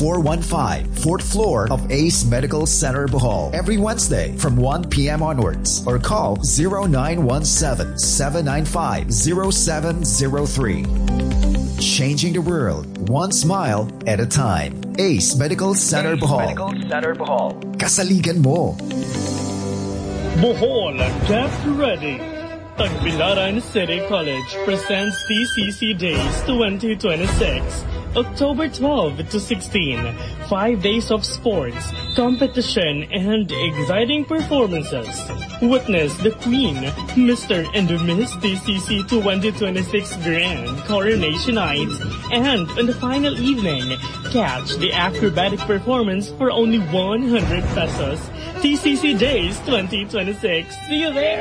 415, 4th floor of Ace Medical Center, Bohol. Every Wednesday from 1 p.m. onwards. Or call 0917-795-0703. Changing the world, one smile at a time. Ace Medical Center, Bohol. Kasaligan mo. Bohol, get ready. Tagbilaran City College presents TCC Days 2026. October 12 to 16, 5 days of sports, competition, and exciting performances. Witness the Queen, Mr. and Miss TCC 2026 Grand Coronation Nights, and on the final evening, catch the acrobatic performance for only 100 pesos. TCC Days 2026. See you there!